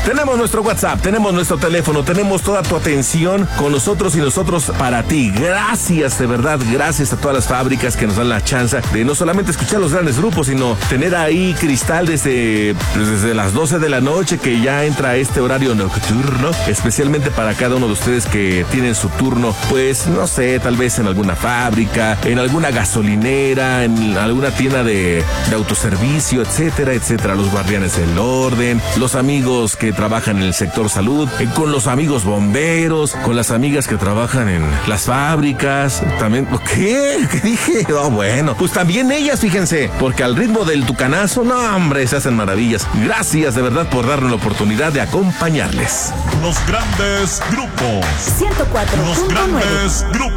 Tenemos nuestro WhatsApp, tenemos nuestro teléfono, tenemos toda tu atención con nosotros y nosotros para ti. Gracias, de verdad, gracias a todas las fábricas que nos dan la chance de no solamente escuchar los grandes grupos, sino tener ahí Cristal desde las 12 de la noche, que ya entra este horario nocturno, especialmente para cada uno de ustedes que tienen su turno, pues no sé, tal vez en alguna fábrica, en alguna gasolinera, en alguna tienda de autoservicio, etcétera, etcétera. Los guardianes del orden, los amigos que trabajan en el sector salud, con los amigos bomberos, con las amigas que trabajan en las fábricas, también. ¿Qué dije? Oh, bueno, pues también ellas, fíjense, porque al ritmo del tucanazo, no, hombre, se hacen maravillas. Gracias de verdad por darnos la oportunidad de acompañarles. Los grandes grupos. 104.9. Los grandes grupos.